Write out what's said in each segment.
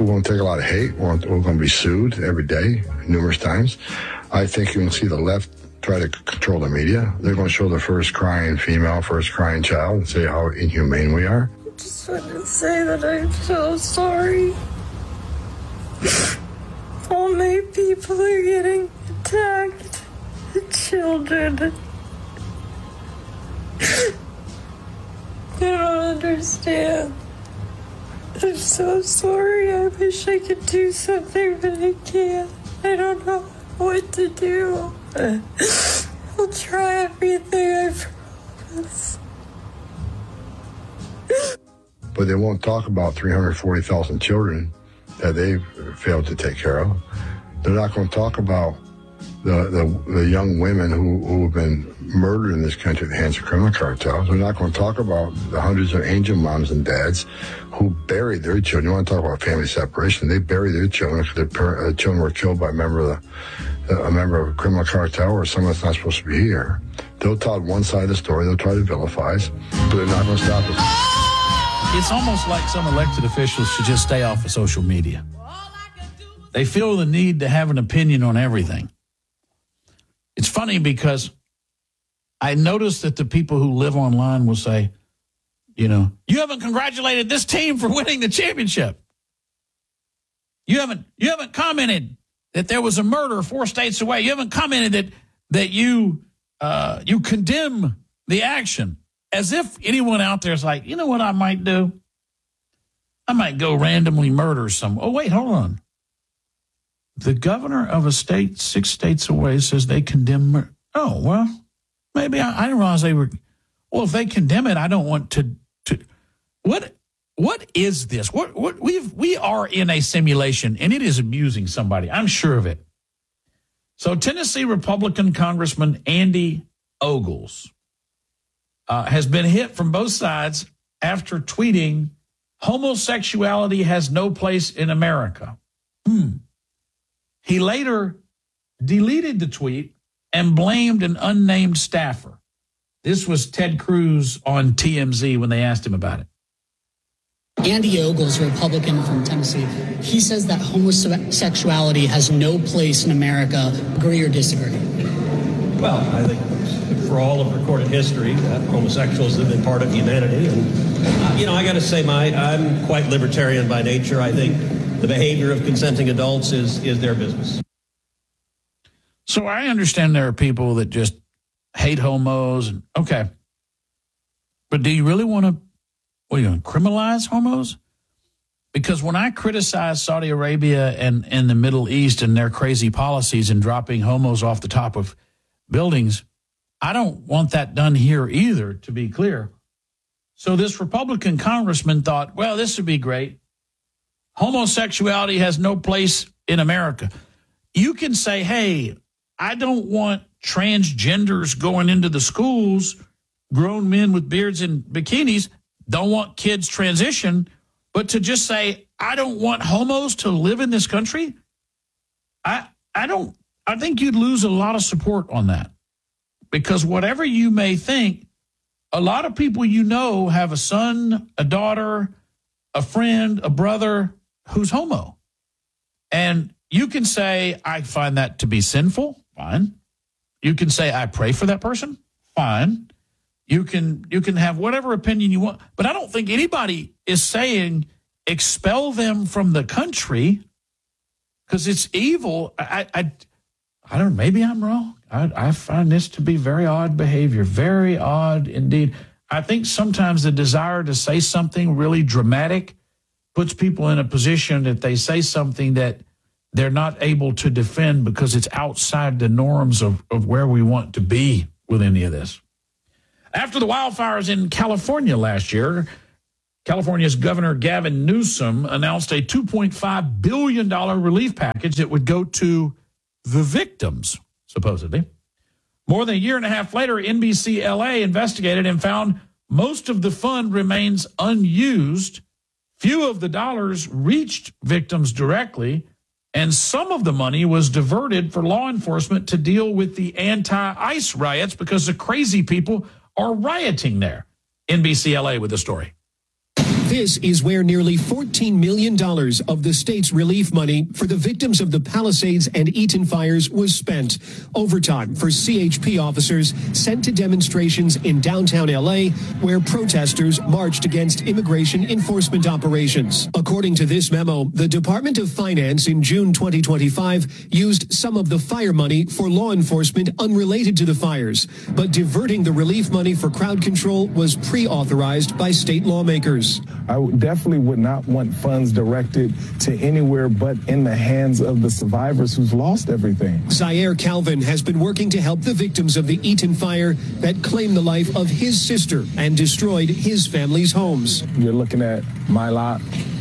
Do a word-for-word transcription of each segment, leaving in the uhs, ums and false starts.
we're going to take a lot of hate. We're going to be sued every day, numerous times. I think you're going to see the left try to control the media. They're going to show the first crying female, first crying child, and say how inhumane we are. I just want to say that I'm so sorry. All my people are getting attacked. The children. I don't understand. I'm so sorry. I wish I could do something, but I can't. I don't know what to do. I'll try everything, I promise. But they won't talk about three hundred forty thousand children that they've failed to take care of. They're not going to talk about the, the, the young women who, who have been murdered in this country at the hands of criminal cartels. They're not going to talk about the hundreds of angel moms and dads who buried their children. You want to talk about family separation? They buried their children because their parent, uh, children were killed by a member of the, uh, a member of a criminal cartel or someone that's not supposed to be here. They'll tell one side of the story. They'll try to vilify us, but they're not going to stop us. It's almost like some elected officials should just stay off of social media. They feel the need to have an opinion on everything. It's funny because I noticed that the people who live online will say, you know, you haven't congratulated this team for winning the championship. You haven't you haven't commented that there was a murder four states away. You haven't commented that that you uh, you condemn the action. As if anyone out there is like, you know what I might do? I might go randomly murder someone. Oh, wait, hold on. The governor of a state six states away says they condemn murder. Oh, well, maybe I, I didn't realize they were. Well, if they condemn it, I don't want to. to what What is this? What what we've we are in a simulation, and it is amusing somebody. I'm sure of it. So Tennessee Republican Congressman Andy Ogles Uh, has been hit from both sides after tweeting, homosexuality has no place in America. Hmm. He later deleted the tweet and blamed an unnamed staffer. This was Ted Cruz on T M Z when they asked him about it. Andy Ogles, a Republican from Tennessee, he says that homosexuality has no place in America. Agree or disagree? Well, I think for all of recorded history, uh, homosexuals have been part of humanity. And, uh, you know, I got to say, my I'm quite libertarian by nature. I think the behavior of consenting adults is is their business. So I understand there are people that just hate homos. And, okay. But do you really want to, what are you going to criminalize homos? Because when I criticize Saudi Arabia and, and the Middle East and their crazy policies and dropping homos off the top of buildings, I don't want that done here either, to be clear. So this Republican congressman thought, well, this would be great. Homosexuality has no place in America. You can say, hey, I don't want transgenders going into the schools, grown men with beards and bikinis, don't want kids transition, but to just say, I don't want homos to live in this country, I I don't, I think you'd lose a lot of support on that. Because whatever you may think, a lot of people you know have a son, a daughter, a friend, a brother who's homo. And you can say, I find that to be sinful. Fine. You can say, I pray for that person. Fine. You can you can have whatever opinion you want. But I don't think anybody is saying expel them from the country because it's evil. I, I, I don't know. Maybe I'm wrong. I, I find this to be very odd behavior, very odd indeed. I think sometimes the desire to say something really dramatic puts people in a position that they say something that they're not able to defend because it's outside the norms of, of where we want to be with any of this. After the wildfires in California last year, California's Governor Gavin Newsom announced a two point five billion dollars relief package that would go to the victims, supposedly. More than a year and a half later, N B C L A investigated and found most of the fund remains unused. Few of the dollars reached victims directly, and some of the money was diverted for law enforcement to deal with the anti-ICE riots because the crazy people are rioting there. N B C L A with the story. This is where nearly fourteen million dollars of the state's relief money for the victims of the Palisades and Eaton fires was spent. Overtime for C H P officers sent to demonstrations in downtown L A where protesters marched against immigration enforcement operations. According to this memo, the Department of Finance in June twenty twenty-five used some of the fire money for law enforcement unrelated to the fires, but diverting the relief money for crowd control was pre-authorized by state lawmakers. I definitely would not want funds directed to anywhere but in the hands of the survivors who've lost everything. Zaire Calvin has been working to help the victims of the Eaton fire that claimed the life of his sister and destroyed his family's homes. You're looking at my lot,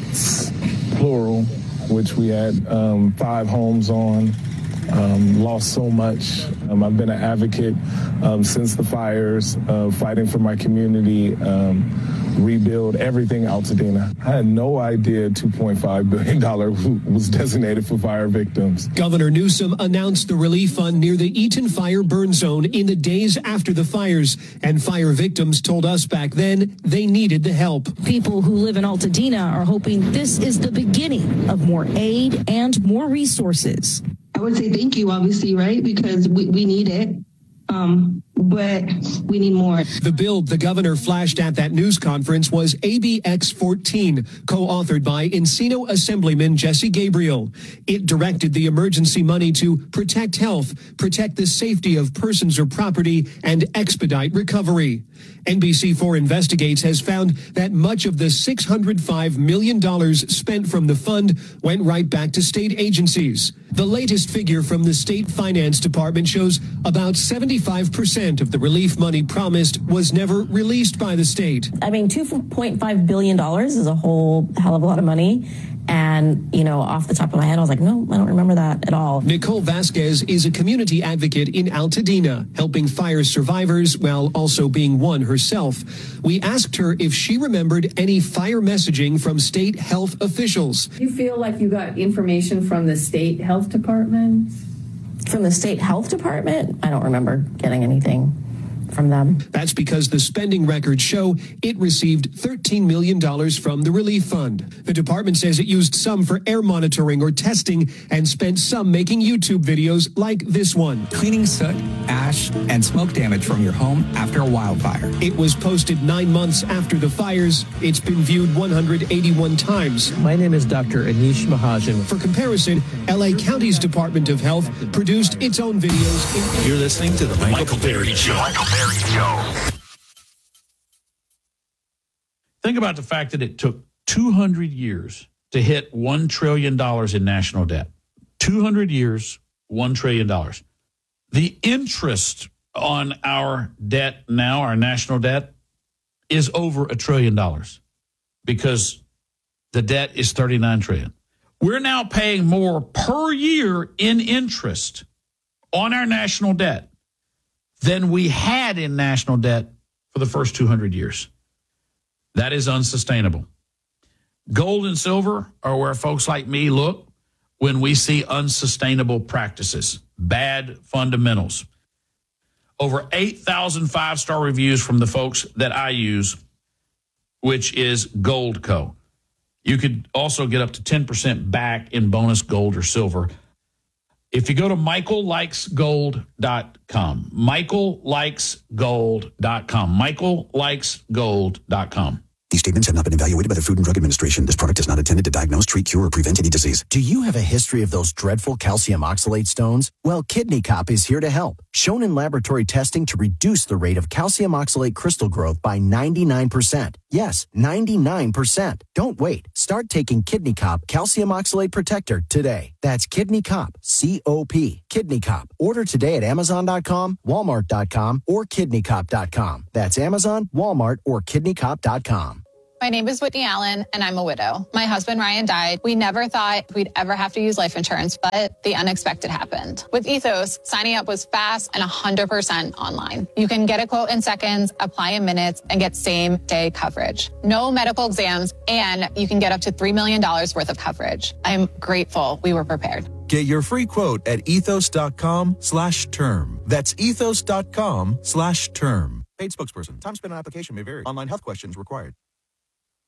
plural, which we had um, five homes on. Um, lost so much. Um, I've been an advocate um, since the fires, uh, fighting for my community, um, rebuild everything Altadena. I had no idea two point five billion dollars was designated for fire victims. Governor Newsom announced the relief fund near the Eaton fire burn zone in the days after the fires, and fire victims told us back then they needed the help. People who live in Altadena are hoping this is the beginning of more aid and more resources. I would say thank you, obviously, right? Because we, we need it. Um, but we need more. The bill the governor flashed at that news conference was A B X fourteen, co-authored by Encino Assemblyman Jesse Gabriel. It directed the emergency money to protect health, protect the safety of persons or property, and expedite recovery. N B C four Investigates has found that much of the six hundred five million dollars spent from the fund went right back to state agencies. The latest figure from the state finance department shows about seventy-five percent of the relief money promised was never released by the state. I mean, two point five billion dollars is a whole hell of a lot of money. And, you know, off the top of my head, I was like, no, I don't remember that at all. Nicole Vasquez is a community advocate in Altadena, helping fire survivors while also being one herself. We asked her if she remembered any fire messaging from state health officials. Do you feel like you got information from the state health department? From the state health department? I don't remember getting anything from them. That's because the spending records show it received thirteen million dollars from the relief fund. The department says it used some for air monitoring or testing and spent some making YouTube videos like this one. Cleaning soot, ash, and smoke damage from your home after a wildfire. It was posted nine months after the fires. It's been viewed one hundred eighty-one times. My name is Doctor Anish Mahajan. For comparison, L A County's Department of Health produced its own videos. In- You're listening to the Michael, Michael Berry Show. Michael Berry Show. Think about the fact that it took two hundred years to hit one trillion dollars in national debt. two hundred years, one trillion dollars. The interest on our debt now, our national debt, is over a trillion dollars because the debt is thirty-nine trillion dollars. We're now paying more per year in interest on our national debt than we had in national debt for the first two hundred years. That is unsustainable. Gold and silver are where folks like me look when we see unsustainable practices, bad fundamentals. Over eight thousand five-star reviews from the folks that I use, which is Goldco. You could also get up to ten percent back in bonus gold or silver if you go to michael likes gold dot com. michael likes gold dot com. michael likes gold dot com. These statements have not been evaluated by the Food and Drug Administration. This product is not intended to diagnose, treat, cure, or prevent any disease. Do you have a history of those dreadful calcium oxalate stones? Well, Kidney Cop is here to help. Shown in laboratory testing to reduce the rate of calcium oxalate crystal growth by ninety-nine percent. Yes, ninety-nine percent. Don't wait. Start taking Kidney Cop Calcium Oxalate Protector today. That's Kidney Cop, C O P. Kidney Cop. Order today at amazon dot com, walmart dot com, or kidney cop dot com. That's Amazon, Walmart, or kidney cop dot com. My name is Whitney Allen, and I'm a widow. My husband, Ryan, died. We never thought we'd ever have to use life insurance, but the unexpected happened. With Ethos, signing up was fast and one hundred percent online. You can get a quote in seconds, apply in minutes, and get same-day coverage. No medical exams, and you can get up to three million dollars worth of coverage. I'm grateful we were prepared. Get your free quote at ethos dot com slash term. That's ethos dot com slash term. Paid spokesperson. Time spent on application may vary. Online health questions required.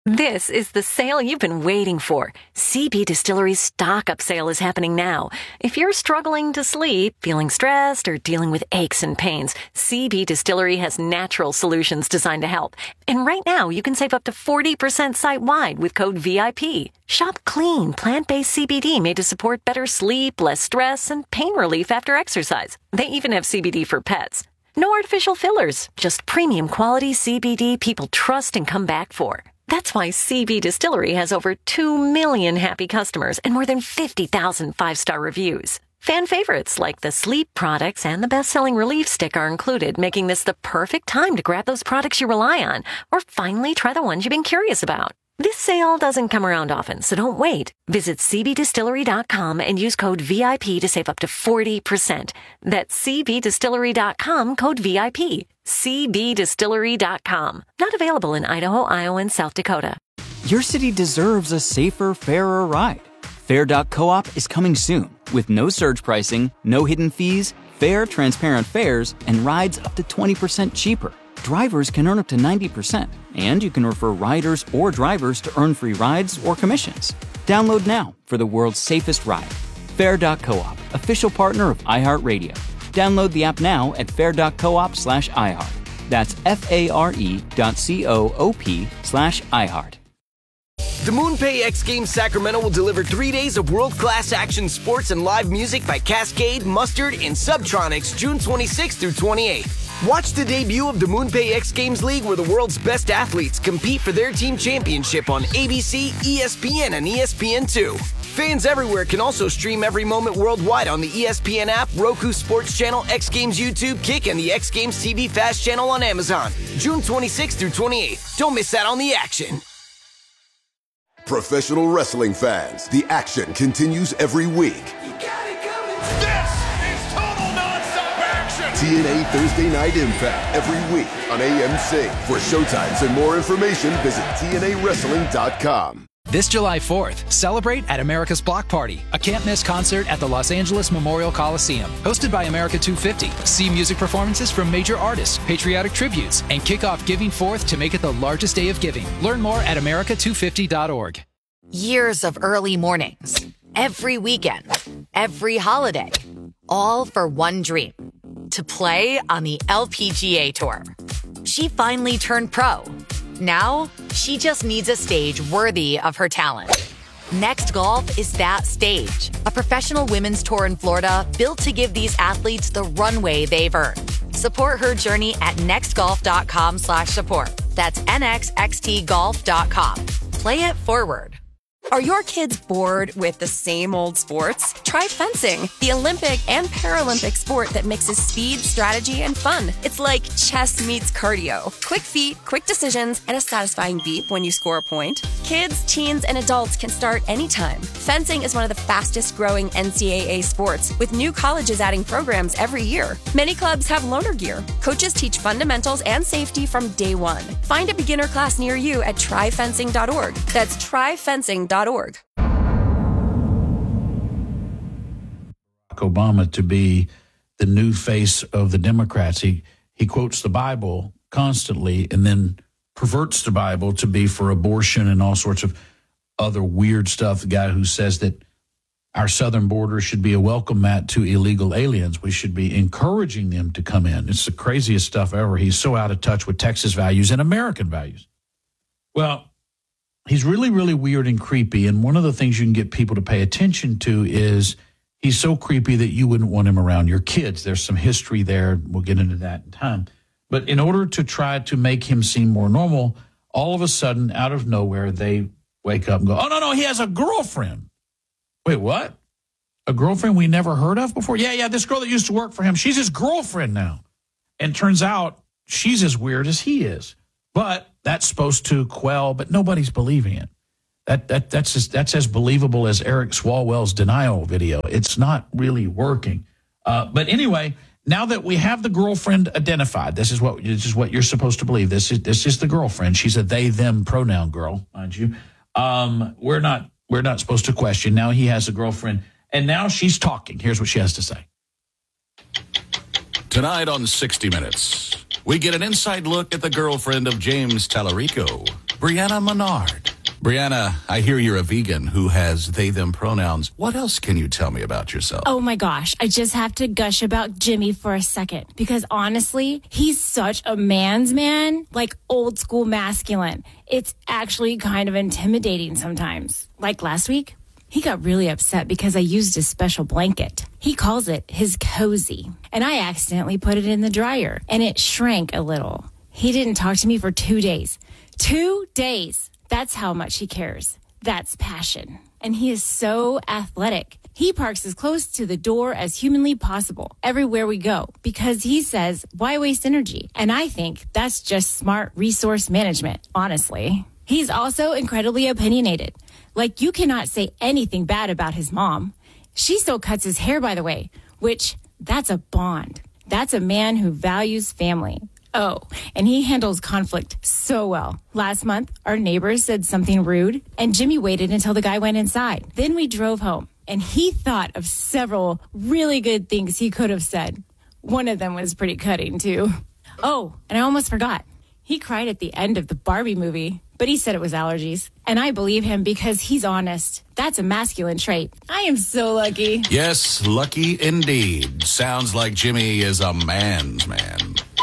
This is the sale you've been waiting for. C B Distillery's stock up sale is happening now. If you're struggling to sleep, feeling stressed, or dealing with aches and pains, C B Distillery has natural solutions designed to help. And right now, you can save up to forty percent site-wide with code V I P. Shop clean, plant-based C B D made to support better sleep, less stress, and pain relief after exercise. They even have C B D for pets. No artificial fillers, just premium quality C B D people trust and come back for. That's why C B Distillery has over two million happy customers and more than fifty thousand five-star reviews. Fan favorites like the sleep products and the best-selling Relief Stick are included, making this the perfect time to grab those products you rely on or finally try the ones you've been curious about. This sale doesn't come around often, so don't wait. Visit C B distillery dot com and use code V I P to save up to forty percent. That's C B distillery dot com, code V I P. C B distillery dot com. Not available in Idaho, Iowa, and South Dakota. Your city deserves a safer, fairer ride. Fair dot coop is coming soon with no surge pricing, no hidden fees, fair, transparent fares, and rides up to twenty percent cheaper. Drivers can earn up to ninety percent, and you can refer riders or drivers to earn free rides or commissions. Download now for the world's safest ride. Fair dot coop, official partner of iHeartRadio. Download the app now at fair dot coop slash iHeart. That's F-A-R-E dot C-O-O-P slash iHeart. The MoonPay X Games Sacramento will deliver three days of world-class action sports and live music by Cascade, Mustard, and Subtronics June twenty-sixth through twenty-eighth. Watch the debut of the MoonPay X Games League where the world's best athletes compete for their team championship on A B C, E S P N, and E S P N two. Fans everywhere can also stream every moment worldwide on the E S P N app, Roku Sports Channel, X Games YouTube, Kick, and the X Games T V Fast Channel on Amazon. June twenty-sixth through twenty-eighth. Don't miss out on the action. Professional wrestling fans, the action continues every week. This is total nonstop action! T N A Thursday Night Impact every week on A M C. For showtimes and more information, visit T N A wrestling dot com. This July fourth, celebrate at America's Block Party, a can't-miss concert at the Los Angeles Memorial Coliseum. Hosted by America two fifty. See music performances from major artists, patriotic tributes, and kick off Giving Forth to make it the largest day of giving. Learn more at America two fifty dot org. Years of early mornings, every weekend, every holiday, all for one dream, to play on the L P G A Tour. She finally turned pro. Now, she just needs a stage worthy of her talent. Next Golf is that stage, a professional women's tour in Florida built to give these athletes the runway they've earned. Support her journey at nextgolf.com slash support. That's N X X T golf dot com. Play it forward. Are your kids bored with the same old sports? Try fencing, the Olympic and Paralympic sport that mixes speed, strategy, and fun. It's like chess meets cardio. Quick feet, quick decisions, and a satisfying beep when you score a point. Kids, teens, and adults can start anytime. Fencing is one of the fastest growing N C double A sports, with new colleges adding programs every year. Many clubs have loaner gear. Coaches teach fundamentals and safety from day one. Find a beginner class near you at try fencing dot org. That's try fencing dot org. Obama to be the new face of the Democrats. He he quotes the Bible constantly and then perverts the Bible to be for abortion and all sorts of other weird stuff. The guy who says that our southern border should be a welcome mat to illegal aliens. We should be encouraging them to come in. It's the craziest stuff ever. He's so out of touch with Texas values and American values. Well, he's really, really weird and creepy. And one of the things you can get people to pay attention to is he's so creepy that you wouldn't want him around your kids. There's some history there. We'll get into that in time. But in order to try to make him seem more normal, all of a sudden, out of nowhere, they wake up and go, oh, no, no, he has a girlfriend. Wait, what? A girlfriend we never heard of before? Yeah, yeah, this girl that used to work for him, she's his girlfriend now. And turns out she's as weird as he is. But that's supposed to quell, but nobody's believing it. That that that's as, that's as believable as Eric Swalwell's denial video. It's not really working. Uh, but anyway, now that we have the girlfriend identified, this is what this is what you're supposed to believe. This is this is the girlfriend. She's a they them pronoun girl, mind you. Um, we're not we're not supposed to question. Now he has a girlfriend, and now she's talking. Here's what she has to say. Tonight on sixty minutes, we get an inside look at the girlfriend of James Tallarico, Brianna Menard. Brianna, I hear you're a vegan who has they, them pronouns. What else can you tell me about yourself? Oh my gosh, I just have to gush about Jimmy for a second because honestly, he's such a man's man, like old school masculine. It's actually kind of intimidating sometimes. Like last week, he got really upset because I used his special blanket. He calls it his cozy. And I accidentally put it in the dryer and it shrank a little. He didn't talk to me for two days. Two days. That's how much he cares. That's passion. And he is so athletic. He parks as close to the door as humanly possible everywhere we go because he says, why waste energy? And I think that's just smart resource management, honestly. He's also incredibly opinionated. Like, you cannot say anything bad about his mom. She still cuts his hair, by the way, which that's a bond. That's a man who values family. Oh, and he handles conflict so well. Last month, our neighbors said something rude, and Jimmy waited until the guy went inside. Then we drove home, and he thought of several really good things he could have said. One of them was pretty cutting, too. Oh, and I almost forgot. He cried at the end of the Barbie movie, but he said it was allergies. And I believe him because he's honest. That's a masculine trait. I am so lucky. Yes, lucky indeed. Sounds like Jimmy is a man's man.